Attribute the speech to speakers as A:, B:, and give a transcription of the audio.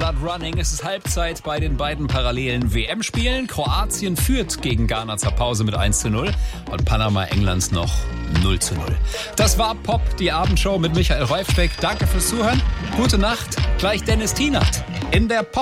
A: Start Running. Es ist Halbzeit bei den beiden parallelen WM-Spielen. Kroatien führt gegen Ghana zur Pause mit 1:0 und Panama Englands noch 0:0. Das war Pop, die Abendshow mit Michael Räufsteck. Danke fürs Zuhören. Gute Nacht. Gleich Dennis Tienert in der Pop.